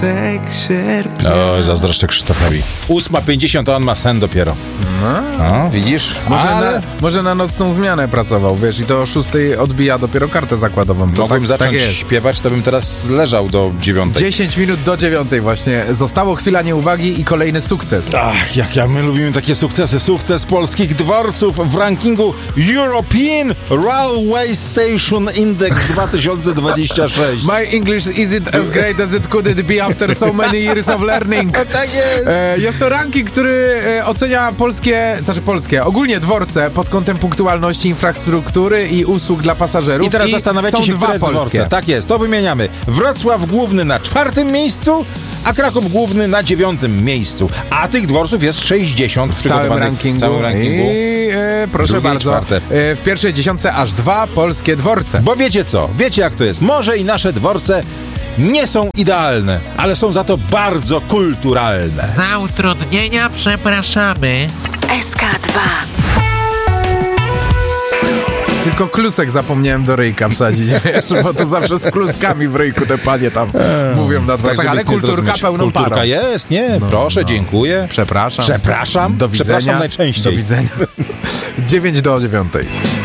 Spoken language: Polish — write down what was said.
smutek sierpnia. O, zazdroszczę Krzysztofowi. 8:50, a on ma sen dopiero. No, widzisz? Może na nocną zmianę pracował, wiesz, i to o 6 odbija dopiero kartę zakładową. To Mogłem zacząć jest. śpiewać, to bym teraz leżał do 9. 10 minut do 9 właśnie. Zostało chwila nieuwagi i kolejny sukces. Ach, jak my lubimy takie sukcesy. Sukces polskich dworców w rankingu European Railway Station Index 2026. My English isn't as great as it could be after so many years of learning. Tak jest. Jest to ranking, który ocenia ogólnie dworce pod kątem punktualności, infrastruktury i usług dla pasażerów. I teraz zastanawiacie się, które polskie. dworce. Tak jest, to wymieniamy. Wrocław Główny na 4. miejscu, a Kraków Główny na 9. miejscu. A tych dworców jest 60 W całym rankingu. I proszę Drugie i bardzo, czwarte. w pierwszej dziesiątce aż 2 polskie dworce. Bo wiecie co? Wiecie jak to jest. Może i nasze dworce nie są idealne, ale są za to bardzo kulturalne. Za utrudnienia przepraszamy. SK2. Tylko klusek zapomniałem do ryjka wsadzić, wiesz, bo to zawsze z kluskami w ryjku te panie tam mówią na dworcach, żeby ale ich nie kulturka zrozumieć. pełną Kulturka parą. jest, nie? Proszę, dziękuję. Przepraszam. Przepraszam. Do widzenia. Przepraszam najczęściej. Do widzenia. 9 do 9.